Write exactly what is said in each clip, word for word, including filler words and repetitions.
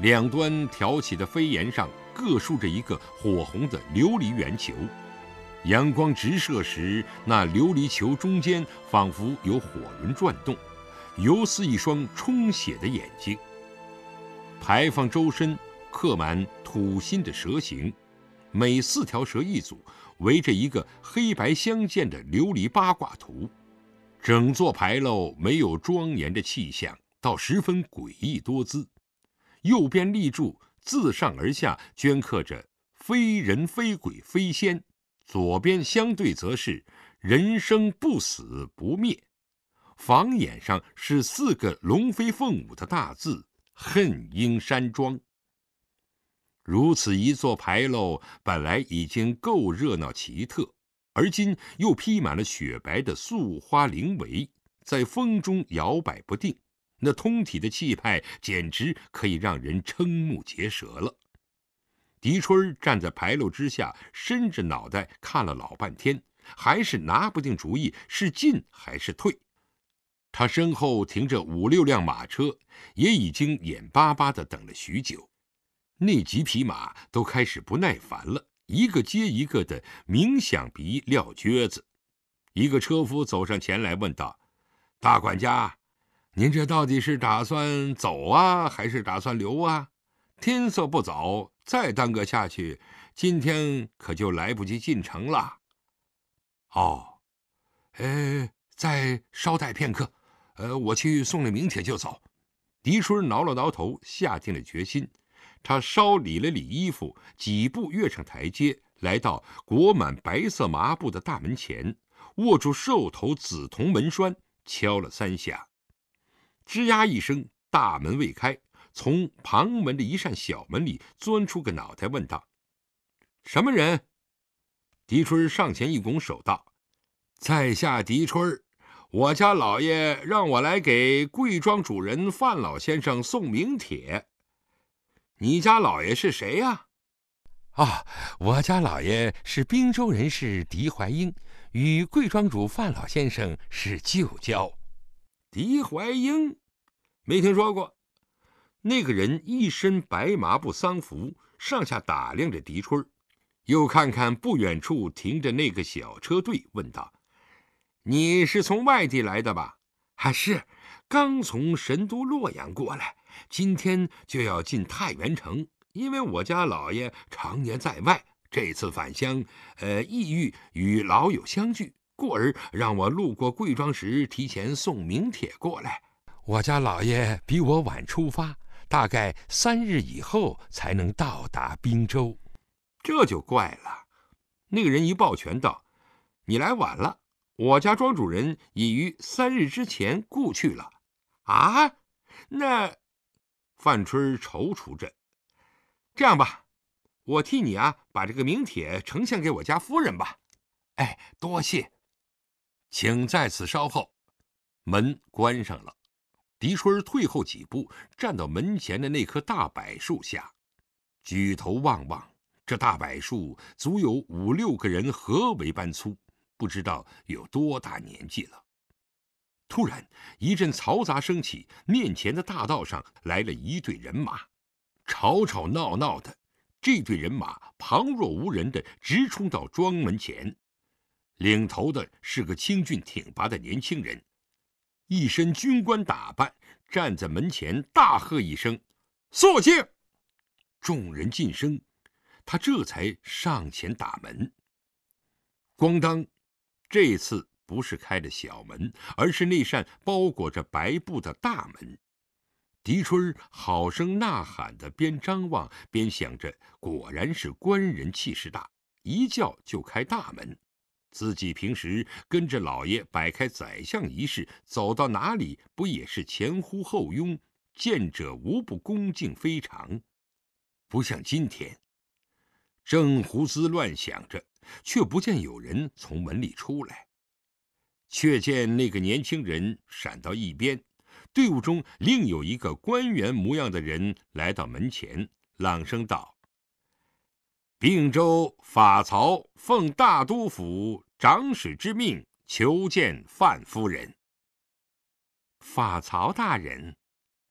两端挑起的飞檐上各竖着一个火红的琉璃圆球，阳光直射时，那琉璃球中间仿佛有火轮转动，犹似一双充血的眼睛。牌坊周身刻满土心的蛇形，每四条蛇一组，围着一个黑白相间的琉璃八卦图。整座牌楼没有庄严的气象，倒十分诡异多姿。右边立柱自上而下镌刻着非人非鬼非仙，左边相对则是人生不死不灭。房檐上是四个龙飞凤舞的大字恨鹰山庄。如此一座牌楼本来已经够热闹奇特，而今又披满了雪白的素花绫帷，在风中摇摆不定，那通体的气派简直可以让人瞠目结舌了。狄春站在牌楼之下，伸着脑袋看了老半天，还是拿不定主意是进还是退。他身后停着五六辆马车，也已经眼巴巴地等了许久。那几匹马都开始不耐烦了，一个接一个的鸣响鼻撂撅子。一个车夫走上前来问道：“大管家，您这到底是打算走啊，还是打算留啊？天色不早，再耽搁下去，今天可就来不及进城了。”“哦，呃，再稍待片刻，呃，我去送了名帖就走。”狄春挠了挠头，下定了决心。他稍理了理衣服，几步跃上台阶，来到裹满白色麻布的大门前，握住兽头紫铜门栓，敲了三下。吱呀一声，大门未开，从旁门的一扇小门里钻出个脑袋，问道：“什么人？”狄春上前一拱手道：“在下狄春，我家老爷让我来给贵庄主人范老先生送名帖。你家老爷是谁呀？”“ 啊，我家老爷是滨州人士狄怀英，与贵庄主范老先生是旧交。”“ 狄怀英？没听说过。”那个人一身白麻布丧服，上下打量着狄春，又看看不远处停着那个小车队，问道：“你是从外地来的吧？”“还是，刚从神都洛阳过来，今天就要进太原城，因为我家老爷常年在外，这次返乡，呃，意欲与老友相聚，故而让我路过贵庄时提前送名帖过来。”“ 我家老爷比我晚出发，大概三日以后才能到达滨州。”“ 这就怪了。”那个人一抱拳道：“你来晚了，我家庄主人已于三日之前故去了。”“啊？那……”范春踌躇着。“这样吧，我替你啊把这个名帖呈现给我家夫人吧。”“ 哎，多谢。”“ 请在此稍后。”门关上了。狄春退后几步，站到门前的那棵大柏树下，举头望望，这大柏树足有五六个人合围般粗，不知道有多大年纪了。突然一阵嘈杂声起，面前的大道上来了一队人马，吵吵闹闹的。这队人马旁若无人的直冲到庄门前，领头的是个清俊挺拔的年轻人，一身军官打扮，站在门前大喝一声：“肃静！”众人噤声，他这才上前打门。咣当，这次不是开的小门，而是那扇包裹着白布的大门。狄春好声呐喊的边张望边想着，果然是官人气势大，一叫就开大门。自己平时跟着老爷摆开宰相仪式，走到哪里不也是前呼后拥，见者无不恭敬非常。不像今天，正胡思乱想着，却不见有人从门里出来，却见那个年轻人闪到一边，队伍中另有一个官员模样的人来到门前，朗声道：“并州法曹奉大都府长史之命，求见范夫人。”“法曹大人。”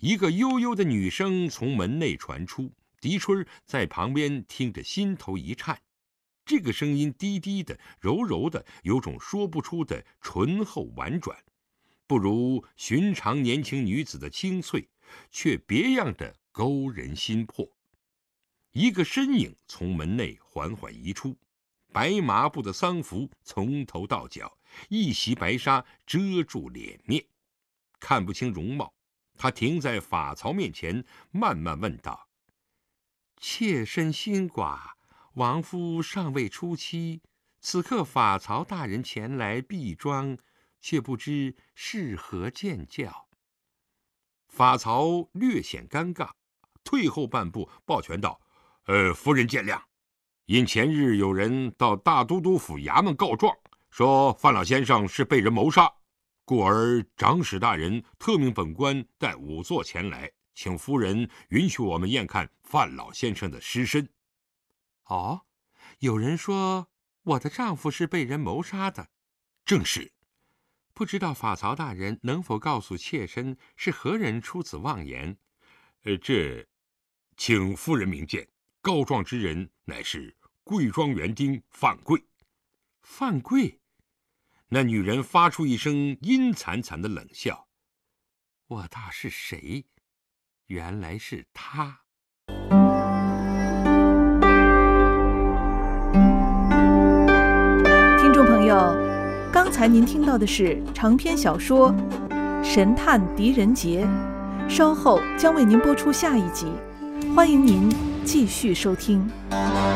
一个悠悠的女声从门内传出，狄春在旁边听着心头一颤。这个声音低低的、柔柔的，有种说不出的醇厚婉转，不如寻常年轻女子的清脆，却别样的勾人心魄。一个身影从门内缓缓移出，白麻布的丧服从头到脚，一袭白纱遮住脸面，看不清容貌。他停在法曹面前，慢慢问道：“妾身新寡，王夫尚未出妻，此刻法曹大人前来避庄，却不知是何见教。”法曹略显尴尬，退后半步，抱拳道：“呃，夫人见谅。因前日有人到大都督府衙门告状，说范老先生是被人谋杀，故而长史大人特命本官带仵作前来，请夫人允许我们验看范老先生的尸身。”“哦，有人说我的丈夫是被人谋杀的。”“正是。不知道法曹大人能否告诉妾身是何人出此妄言？”“呃，这，请夫人明鉴。告状之人乃是贵庄园丁范贵。”“范贵？”那女人发出一声阴惨惨的冷笑：“我大是谁？原来是他。” 听众朋友，刚才您听到的是长篇小说《神探狄仁杰》，稍后将为您播出下一集，欢迎您继续收听。